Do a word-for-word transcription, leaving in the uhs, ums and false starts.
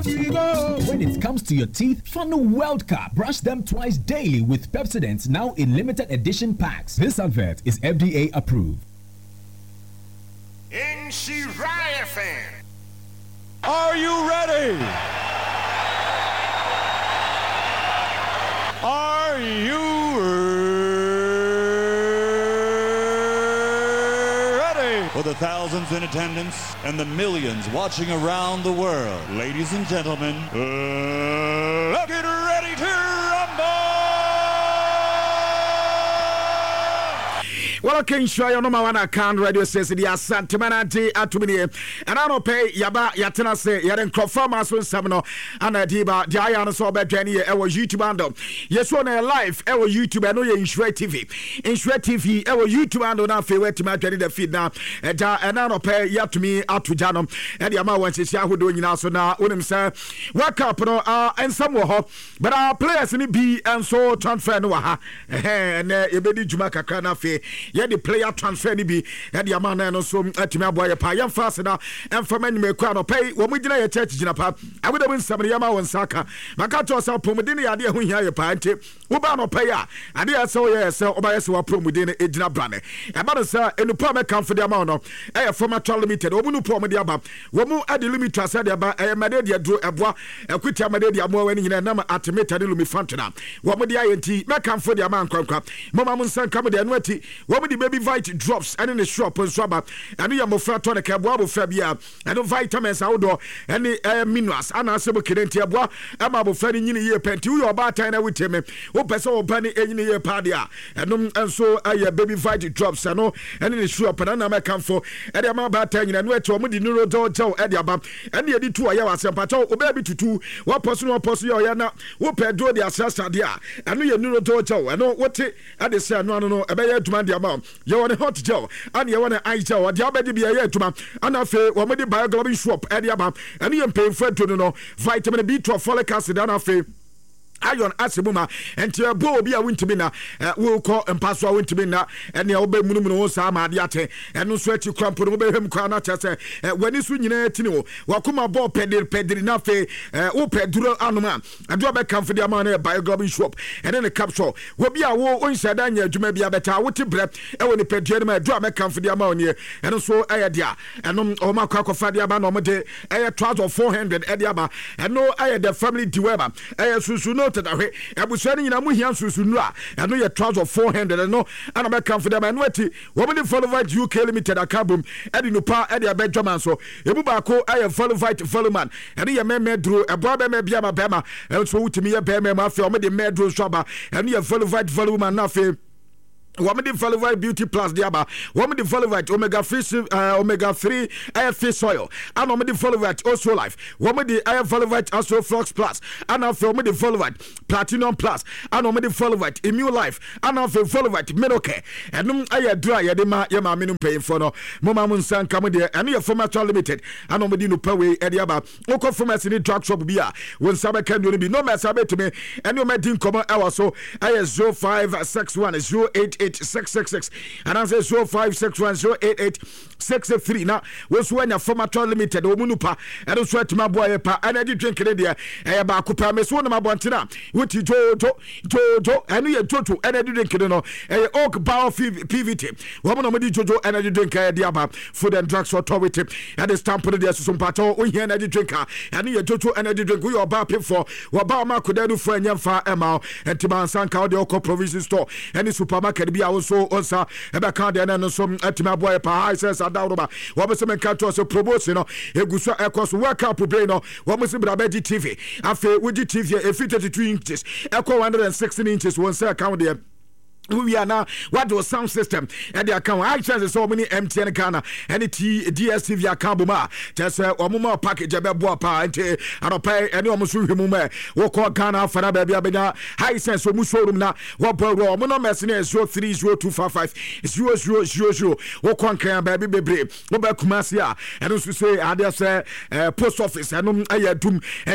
When it comes to your teeth, Fano World Cup. Brush them twice daily with Pepsodent, now in limited edition packs. This advert is F D A approved. N C Riot fan. Are you ready? Are you ready? For the thousands in attendance and the millions watching around the world, ladies and gentlemen, uh, let's get ready to rumble! Well, okay, sure, you know my one account radio says the Asante Manati Atumini, and I don't pay Yaba Yatana say, Yaden Crofama Sun Samino, and a Diba, Diana Sober Jenny, our YouTube handle. Yes, one live, our YouTube, I know you're in Shred T V. In Shred T V, our YouTube handle now, fair to my the feed now, and I don't pay Yap to me up to Janum, and the amount once is Yahoo doing now, so now, Unim sir, work up, uh, and some more, but our players in the B and so transfer no ha, and uh, Ebedi Jumaka Kanafe. Yeah, the player transfer ni bi and the man no so atimi aboye pa yam fast na emfa mani me kwa no pay wo mu gina ye church gina pa agoda win samre yama won saka maka to so pomudin ya de ho hia ye pa nte wo ba no pay a ade ya so ye se oba ye se wa promudin e gina brane e ba no sa enupa me kan for the amount no e former limited wo mu no pom de aba wo mu ade limit asa de aba e made de dro eboa ekwiti amade de amo wani nyina na atimeta de lumi fantena wo mu de ayenti me kan for the amount kwankwa mama mun san kam de no ati wo the baby vitamin drops and in the shop and swaba and you mo fra to the cabo fabia and vitamins outdoor and the minerals and asebo kidenti aboa ama bo fra ni nyini ye penti wo oba tan na witeme wo pese wo ba ni enyini ye padia and so aye baby vitamin drops and and in the shop and na make am for and the ama ba tan nyina no eto mo di nuro do jaw e di aba and ye di tu aye wasempa to o baby tutu wo poso no poso ye na wo pedro di asasa dia and ye nuro do jaw and wote ade say no no e be ye duma di ama you want a hot gel and you want an eye gel. The abedi be a to man and I feel when we did bioglobin swap at the abam and you pay for to know vitamin B twelve folic acid and I feel iron asibuma and your bow be a winter bina will call and pass our winter bina and the obe munumu sama diate and no sweat you crump over him crana chase when it's winning tino wakuma bo pedir pedir nafe o pedro anuma and do back come for the amount by a global shop and then a capsule will be a war inside and you may be a better what to prep and when the pedro do make come for the amount here and so I dia and um oma kwako fadia ba no mode I charge of four hundred ediaba and no I the family diweba I susu no that ebusani nyina mu hia susunu a eno ye trouser four hundred no ana be kan for them eno ati wo me follow fight U K limited akabum edi no pa edi abedwaman so ebu ba ko aye follow fight follow man eno ye me medro ebo be me bia ma be ma so wutimi ye be me ma fe o me de medro so ba eno ye follow fight follow man na fe Woman the Volivite Beauty Plus Diaba, Woman the Volivite Omega Fish uh, Omega three Air Fish Oil, and Woman the Volivite Also Life, Woman the Air Volivite Also Flux Plus, and after Woman the Volivite Platinum Plus, and Woman the Volivite Immune Life, and after Volivite Medocare, and um I dry Yadema Yama minimum paying for no Mama Munsan come there, and your former limited, and Woman no Paway Ediaba, Oko from us in the drug shop beer, when Saba can do be no mess to me, and you met in common hour so I zero five six one zero eight eight six six six and I say zero five six one zero eight eight six three now was when your former limited omunupa and also to my boy pa and I did drink it there eh ba kupa me so na mabontina wuti jojo jojo and you jojo and I did drink it no eh oak power P V T woman no di jojo and I did drink eh there ba food and drugs authority and the stamp there some pato on here and I did drink and you jojo and I did drink we ba pay for wa ba ma kodadu for nyamfa ema and timan sanka the oko provision store and the supermarket be also onsa ebe kan de na no so atima boy pa high sense adawroba wo be se men kan to so promotion no eguso ekos work up play no wo mo se brabedi T V afi wuji T V e thirty-two inches ekọ one hundred sixteen inches one say account there we are now what was sound system and the account I chance so many M T N Ghana and T D S T V account buma just uh omuma package be bo pa ante anopai ene omusu hwemu me wo call Ghana for na ba bia benya high sense omu showroom na wo bo ro omu no mercenary zero three zero two five five zero zero zero zero wo kon kan ba bi bebre wo ba kumasi a ene so say ade say post office eno aye dum